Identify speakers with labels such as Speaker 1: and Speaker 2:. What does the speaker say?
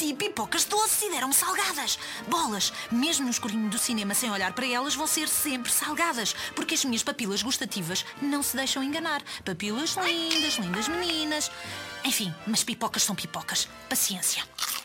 Speaker 1: comi pipocas doces e deram-me salgadas. Bolas, mesmo no escurinho do cinema sem olhar para elas, vão ser sempre salgadas, porque as minhas papilas gustativas não se deixam enganar. Papilas lindas, lindas meninas. Enfim, mas pipocas são pipocas. Paciência.